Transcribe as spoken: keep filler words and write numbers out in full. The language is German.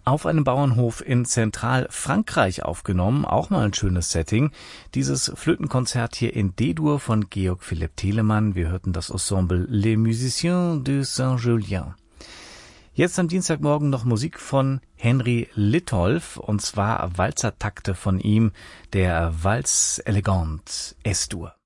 Auf einem Bauernhof in Zentralfrankreich aufgenommen, auch mal ein schönes Setting. Dieses Flötenkonzert hier in D-Dur von Georg Philipp Telemann. Wir hörten das Ensemble Les Musiciens de Saint-Julien. Jetzt am Dienstagmorgen noch Musik von Henry Litolff, und zwar Walzertakte von ihm, der Valse Elegante S-Dur.